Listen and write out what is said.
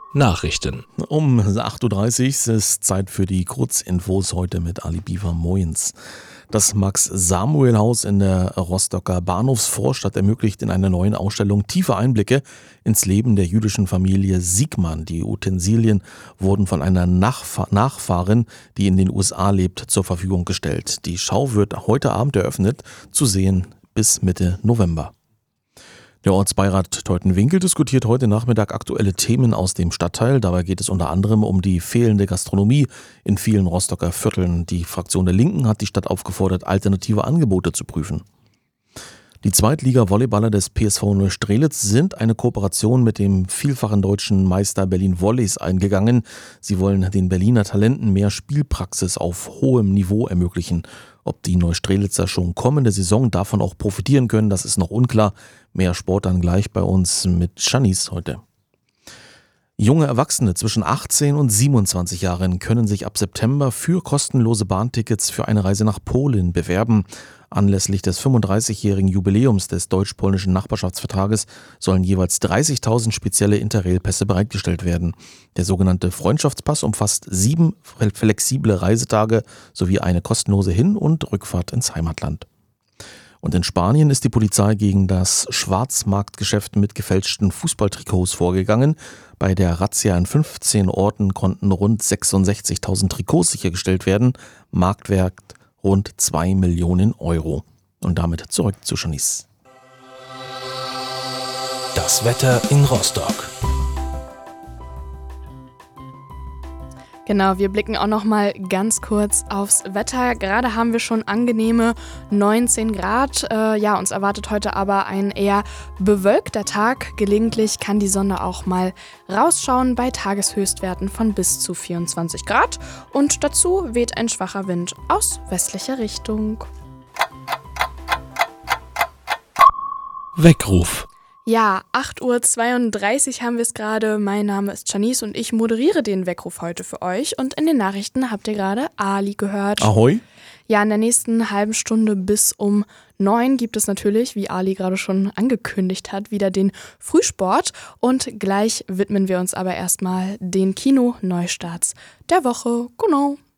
Nachrichten. Um 8.30 Uhr ist Zeit für die Kurzinfos heute mit Ali Biver Moins. Das Max-Samuel-Haus in der Rostocker Bahnhofsvorstadt ermöglicht in einer neuen Ausstellung tiefe Einblicke ins Leben der jüdischen Familie Siegmann. Die Utensilien wurden von einer Nachfahrin, die in den USA lebt, zur Verfügung gestellt. Die Schau wird heute Abend eröffnet, zu sehen bis Mitte November. Der Ortsbeirat Teutenwinkel diskutiert heute Nachmittag aktuelle Themen aus dem Stadtteil. Dabei geht es unter anderem um die fehlende Gastronomie in vielen Rostocker Vierteln. Die Fraktion der Linken hat die Stadt aufgefordert, alternative Angebote zu prüfen. Die Zweitliga-Volleyballer des PSV Neustrelitz sind eine Kooperation mit dem vielfachen deutschen Meister Berlin Volleys eingegangen. Sie wollen den Berliner Talenten mehr Spielpraxis auf hohem Niveau ermöglichen. Ob die Neustrelitzer schon kommende Saison davon auch profitieren können, das ist noch unklar. Mehr Sport dann gleich bei uns mit Janice heute. Junge Erwachsene zwischen 18 und 27 Jahren können sich ab September für kostenlose Bahntickets für eine Reise nach Polen bewerben. Anlässlich des 35-jährigen Jubiläums des deutsch-polnischen Nachbarschaftsvertrages sollen jeweils 30.000 spezielle Interrail-Pässe bereitgestellt werden. Der sogenannte Freundschaftspass umfasst 7 flexible Reisetage sowie eine kostenlose Hin- und Rückfahrt ins Heimatland. Und in Spanien ist die Polizei gegen das Schwarzmarktgeschäft mit gefälschten Fußballtrikots vorgegangen. Bei der Razzia in 15 Orten konnten rund 66.000 Trikots sichergestellt werden. Marktwert rund 2 Millionen Euro. Und damit zurück zu Janice. Das Wetter in Rostock. Genau, wir blicken auch noch mal ganz kurz aufs Wetter. Gerade haben wir schon angenehme 19 Grad. Uns erwartet heute aber ein eher bewölkter Tag. Gelegentlich kann die Sonne auch mal rausschauen bei Tageshöchstwerten von bis zu 24 Grad. Und dazu weht ein schwacher Wind aus westlicher Richtung. Weckruf. Ja, 8.32 Uhr haben wir es gerade. Mein Name ist Janice und ich moderiere den Weckruf heute für euch. Und in den Nachrichten habt ihr gerade Ali gehört. Ahoi. Ja, in der nächsten halben Stunde bis um 9 gibt es natürlich, wie Ali gerade schon angekündigt hat, wieder den Frühsport. Und gleich widmen wir uns aber erstmal den Kino-Neustarts der Woche. Genau.